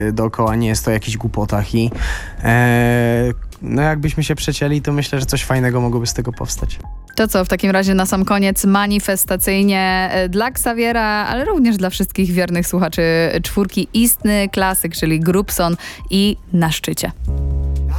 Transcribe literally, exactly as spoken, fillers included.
dookoła, nie jest to o jakichś głupotach i e, no jakbyśmy się przecięli, to myślę, że coś fajnego mogłoby z tego powstać. To co, w takim razie na sam koniec manifestacyjnie e, dla Xaviera, ale również dla wszystkich wiernych słuchaczy czwórki istny klasyk, czyli Grubson i Na szczycie.